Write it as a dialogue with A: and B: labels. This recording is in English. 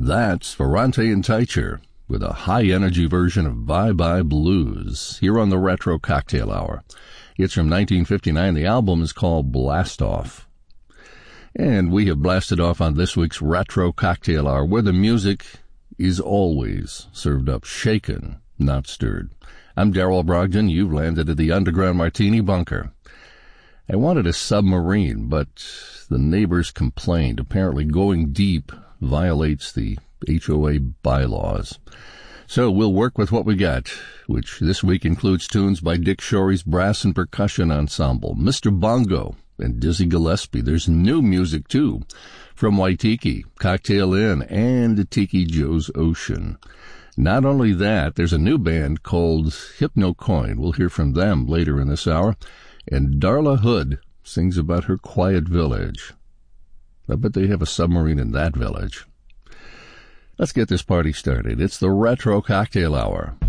A: That's Ferrante and Teicher with a high-energy version of Bye Bye Blues here on the Retro Cocktail Hour. It's from 1959. The album is called Blast Off. And we have blasted off on this week's Retro Cocktail Hour, where the music is always served up shaken, not stirred. I'm Darrell Brogdon. You've landed at the Underground Martini Bunker. I wanted a submarine, but the neighbors complained. Apparently going deep violates the HOA bylaws. So we'll work with what we got, which this week includes tunes by Dick Shorey's Brass and Percussion Ensemble, Mr. Bongo, and Dizzy Gillespie. There's new music, too, from Waitiki, Cocktail Inn, and Tiki Joe's Ocean. Not only that, there's a new band called Hypnocoin. We'll hear from them later in this hour. And Darla Hood sings about her quiet village. I bet they have a submarine in that village. Let's get this party started. It's the Retro Cocktail Hour.